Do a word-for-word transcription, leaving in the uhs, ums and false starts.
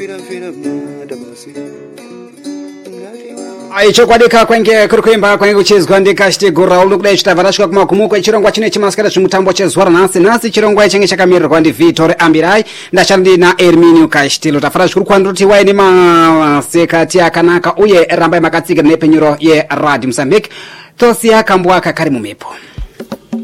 aicho kwadika kwenge kurikuimba kwenge kuchizwa ndikashiti gura ulukudai chitavarashika kumakumuko chirongwa chine chimaskara zvimutambo chezwara nasi nasi chirongwa chenge chakamirirwa ndi Victor Ambirai ndachandi na Erminio Kashtilo tafara shukuru kwandruti waini masekati akanaka uye rambai makatsika nepenyuro ye Radio Mozambique tosia kambwa kakari mumepo.